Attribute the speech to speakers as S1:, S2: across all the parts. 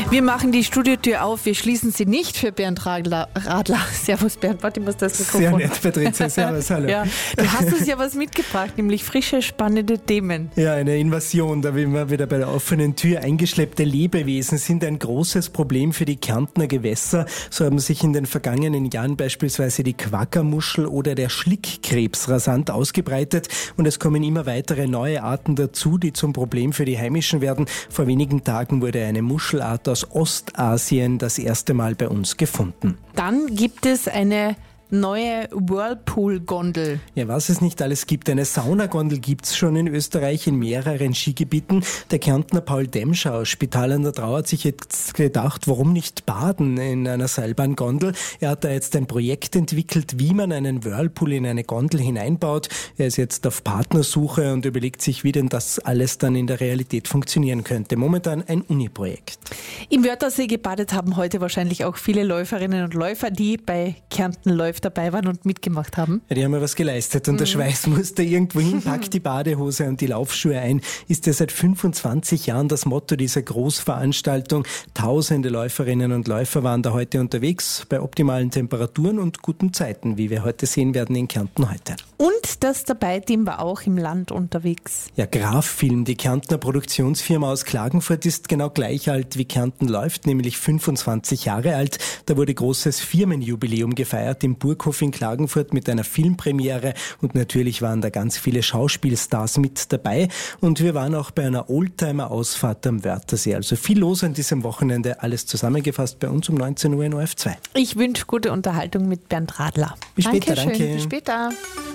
S1: Wir machen die Studiotür auf, wir schließen sie nicht für Bernd Radler. Servus Bernd, warte, ich muss das Mikrofon.
S2: Sehr nett, Patricia, servus, hallo.
S1: Ja, du hast uns ja was mitgebracht, nämlich frische, spannende Themen.
S2: Ja, eine Invasion, da sind wir wieder bei der offenen Tür. Eingeschleppte Lebewesen sind ein großes Problem für die Kärntner Gewässer. So haben sich in den vergangenen Jahren beispielsweise die Quackermuschel oder der Schlickkrebs rasant ausgebreitet und es kommen immer weitere neue Arten dazu, die zum Problem für die Heimischen werden. Vor wenigen Tagen wurde eine Muschelart aus Ostasien das erste Mal bei uns gefunden.
S1: Dann gibt es eine neue Whirlpool-Gondel.
S2: Ja, was es nicht alles gibt. Eine Saunagondel gibt's schon in Österreich in mehreren Skigebieten. Der Kärntner Paul Demschau aus Spital an der Drau hat sich jetzt gedacht, warum nicht baden in einer Seilbahngondel? Er hat da jetzt ein Projekt entwickelt, wie man einen Whirlpool in eine Gondel hineinbaut. Er ist jetzt auf Partnersuche und überlegt sich, wie denn das alles dann in der Realität funktionieren könnte. Momentan ein Uni-Projekt.
S1: Im Wörthersee gebadet haben heute wahrscheinlich auch viele Läuferinnen und Läufer, die bei Kärnten läuft dabei waren und mitgemacht haben.
S2: Ja, die haben ja was geleistet und der Schweiß musste irgendwo hin, packt die Badehose und die Laufschuhe ein. Ist ja seit 25 Jahren das Motto dieser Großveranstaltung. Tausende Läuferinnen und Läufer waren da heute unterwegs, bei optimalen Temperaturen und guten Zeiten, wie wir heute sehen werden in Kärnten heute.
S1: Und das Dabei-Team war auch im Land unterwegs.
S2: Ja, Graf Film, die Kärntner Produktionsfirma aus Klagenfurt, ist genau gleich alt wie Kärnten läuft, nämlich 25 Jahre alt. Da wurde großes Firmenjubiläum gefeiert im Burghof in Klagenfurt mit einer Filmpremiere und natürlich waren da ganz viele Schauspielstars mit dabei und wir waren auch bei einer Oldtimer-Ausfahrt am Wörthersee. Also viel los an diesem Wochenende, alles zusammengefasst bei uns um 19 Uhr in ORF2.
S1: Ich wünsche gute Unterhaltung mit Bernd Radler.
S2: Bis später, danke.
S1: Bis später.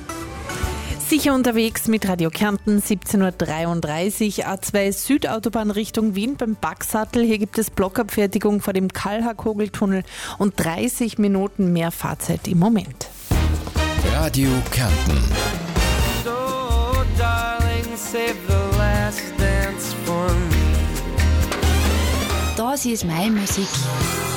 S1: Sicher unterwegs mit Radio Kärnten, 17.33 Uhr, A2 Südautobahn Richtung Wien beim Backsattel. Hier gibt es Blockabfertigung vor dem Kallhaar-Kogeltunnel und 30 Minuten mehr Fahrzeit im Moment.
S3: Radio Kärnten.
S4: So, darling, save the last dance for me.
S5: Das ist meine Musik.